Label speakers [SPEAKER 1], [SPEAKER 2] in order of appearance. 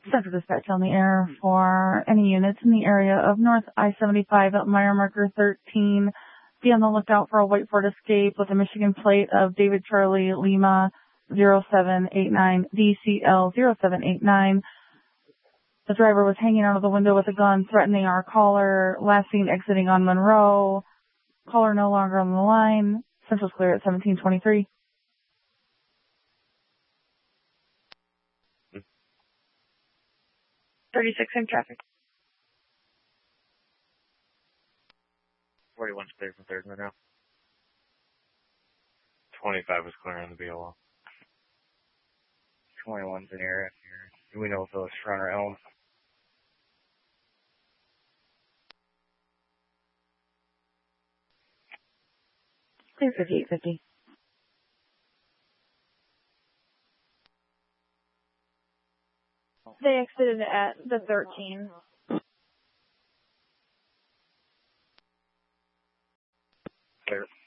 [SPEAKER 1] Central Dispatch on the air for any units in the area of North I-75 at mile marker 13. Be on the lookout for a white Ford Escape with a Michigan plate of David Charlie Lima 0789 DCL 0789. The driver was hanging out of the window with a gun, threatening our caller. Last seen exiting on Monroe. Caller no longer on the line. Central's clear at 1723.
[SPEAKER 2] 36 in traffic.
[SPEAKER 3] 41's clear from 3rd now. 25 was clear on the BLO.
[SPEAKER 4] 21's in area here. Do we know if it was front or elm?
[SPEAKER 1] Clear 5850.
[SPEAKER 2] They exited at the 13.
[SPEAKER 4] Clear.